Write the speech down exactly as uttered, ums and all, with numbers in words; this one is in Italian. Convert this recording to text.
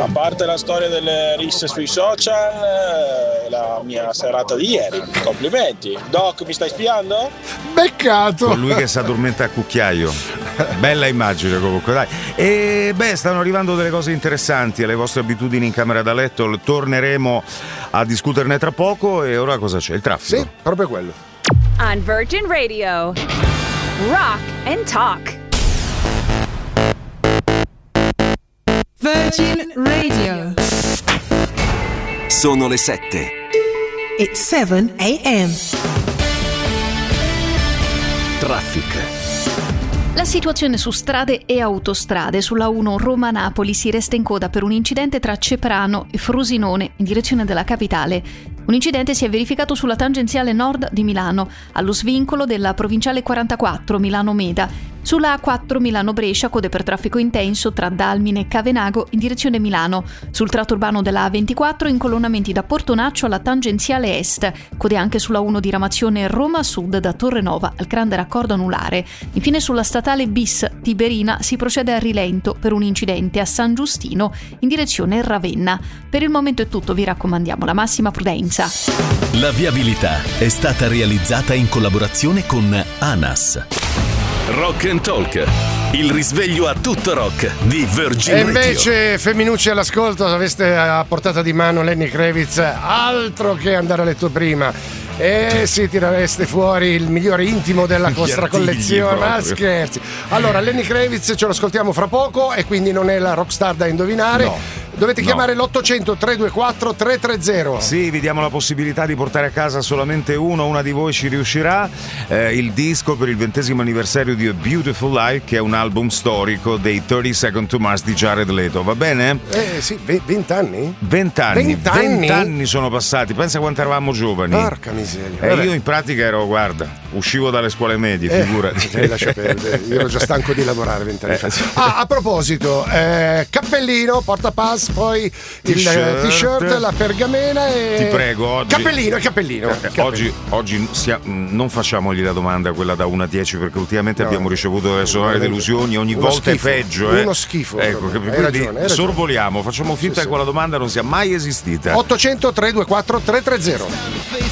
A parte la storia delle risse sui social, eh, la mia serata di ieri. Complimenti. Doc, mi stai spiando? Beccato. Con lui che si addormenta a cucchiaio. Bella immagine comunque, dai. E beh, stanno arrivando delle cose interessanti alle vostre abitudini in camera da letto. Torneremo a discuterne tra poco. E ora cosa c'è? Il traffico. Sì, proprio quello. On Virgin Radio, Rock and Talk. Virgin Radio. Sono le sette. It's seven a.m. Traffic. La situazione su strade e autostrade. Sulla uno Roma-Napoli si resta in coda per un incidente tra Ceprano e Frosinone in direzione della capitale. Un incidente si è verificato sulla tangenziale nord di Milano, allo svincolo della provinciale quarantaquattro Milano-Meda. Sulla A quattro Milano-Brescia, code per traffico intenso tra Dalmine e Cavenago in direzione Milano. Sul tratto urbano della A ventiquattro, incolonnamenti da Portonaccio alla tangenziale est. Code anche sulla uno diramazione Roma Sud da Torrenova al grande raccordo anulare. Infine sulla statale bis Tiberina si procede a rilento per un incidente a San Giustino in direzione Ravenna. Per il momento è tutto, vi raccomandiamo la massima prudenza. La viabilità è stata realizzata in collaborazione con ANAS. Rock and Talk, il risveglio a tutto rock di Virgin E Radio. invece, femminucci all'ascolto, aveste a portata di mano Lenny Kravitz, altro che andare a letto prima. E si tirereste fuori il migliore intimo della vostra collezione. Ma scherzi. Allora, Lenny Kravitz ce lo ascoltiamo fra poco e quindi non è la rockstar da indovinare. No. Dovete No. chiamare l'ottocento tre due quattro tre tre zero. Sì, vi diamo la possibilità di portare a casa solamente uno, una di voi ci riuscirà. Eh, il disco per il ventesimo anniversario di A Beautiful Life, che è un album storico dei thirty Seconds to Mars di Jared Leto, va bene? Eh sì, vent'anni? Vent'anni, Vent'anni? vent'anni sono passati, pensa quanto eravamo giovani. Porca miseria. E Vabbè. io in pratica ero, guarda, uscivo dalle scuole medie, Eh, figurati. eh, lascia perdere, io ero già stanco di lavorare vent'anni Eh, fa. sì. Ah, a proposito, eh, cappellino, portapass, poi il T-shirt. eh, t-shirt, la pergamena e... Ti prego, oggi- Cappellino, cappellino. Eh, cappellino. Oggi, oggi sia- non facciamogli la domanda quella da uno a dieci, perché ultimamente No. abbiamo ricevuto delle sonore Veramente. delusioni, ogni Uno volta schifo, è peggio. Eh. uno schifo, Ecco, proprio. che- Hai quindi ragione, hai ragione. sorvoliamo, facciamo finta Sì, che sì. quella domanda non sia mai esistita. ottocento tre due quattro tre tre zero.